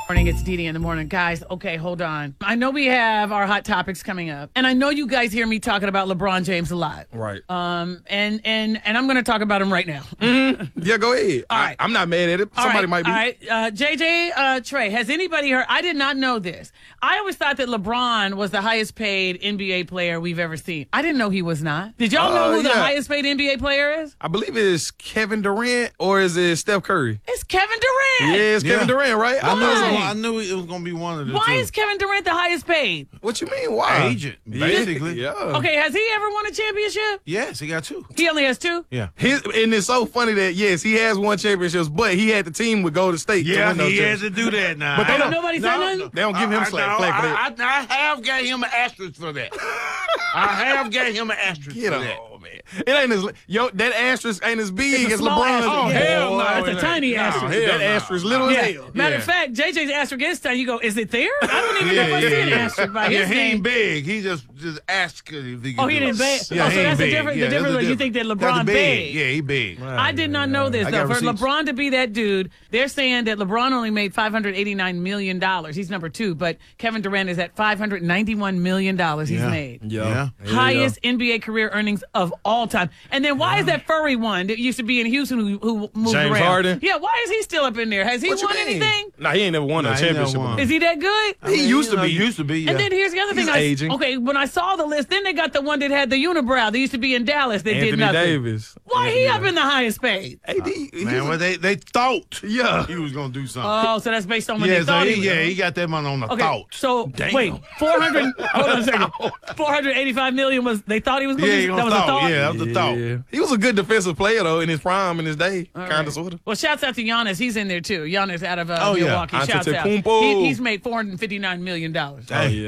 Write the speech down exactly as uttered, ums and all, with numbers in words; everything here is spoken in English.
Morning, it's Dee Dee in the morning. Guys, okay, hold on. I know we have our hot topics coming up, and I know you guys hear me talking about LeBron James a lot. Right. Um, and and and I'm going to talk about him right now. Mm-hmm. Yeah, go ahead. All I, right. I'm not mad at it. All Somebody right, might be. All right, uh, J J uh, Trey, has anybody heard? I did not know this. I always thought that LeBron was the highest paid N B A player we've ever seen. I didn't know he was not. Did y'all Uh, know who the yeah. highest paid N B A player is? I believe it is Kevin Durant or is it Steph Curry? It's Kevin Durant. Yeah, it's Yeah. Kevin Durant, right? I knew, it was Why? gonna, I knew it was going to be one of the Why two. is Kevin Durant the highest paid? What you mean? Why? Agent, Yeah. basically. Yeah. Okay, has he ever won a championship? Yes, he got two. He only has two? Yeah. His, and it's so funny that, yes, he has won championships, but he had the team with Golden State. to Yeah, win those he had championships. to do that now. But they Oh, don't- nobody said nothing? They don't give him I- slack, I, slack for that. I, I, I have got him an asterisk for that. I have got him an asterisk Get for on, that. man. It ain't as yo. That asterisk ain't as big It's a as small LeBron's. asterisk. Oh, Yeah. hell no. It's a it ain't. tiny No, asterisk. hell That no. asterisk little Yeah. as hell. Matter Yeah. of fact, J J's asterisk this time, you go, is it there? I don't even Yeah, know if I yeah, see an yeah. asterisk by Yeah, his he name. ain't big. He just just asked if he could Oh, he do didn't it. beg. Yeah, Oh, he so ain't that's the big. difference- the Yeah, difference that's when you think that That's LeBron big. big. Yeah, he big. I did not know this, I though. got For receipts. LeBron to be that dude, they're saying that LeBron only made five hundred eighty-nine million dollars. He's number two, but Kevin Durant is at five hundred ninety-one million dollars he's Yeah. made. Yeah. Yeah. Highest N B A career earnings of all time. And then why is that furry one that used to be in Houston who, who moved James around? Harden? Yeah, why is he still up in there? Has he What you won mean? anything? Nah, he ain't never won Nah, a he never championship. won. Is he that good? I mean, He used you to know, be. Used to be. Yeah. And then here's the other He's thing. I, aging. okay, when I saw the list, then they got the one that had the unibrow. They used to be in Dallas. They Anthony did nothing. Davis. Why he up in the highest paid? A D. he's Man, a- well, they they thought Yeah. he was gonna do something. Oh, so that's based on when yeah, they so thought he, he was. yeah, he got that money on the Okay, thought. so Damn. wait, four hundred. Hold on a second. Four hundred eighty-five million was they thought he was going yeah, to he do. gonna That was a thought. thought. Yeah, that was the thought. Yeah. He was a good defensive player though in his prime in his day, All kind right. of sort of. Well, shouts out to Giannis. He's in there too. Giannis out of uh, Oh, yeah. Milwaukee. Shouts out. Antetokounmpo. He, he's made four hundred fifty-nine million dollars. Oh, yeah.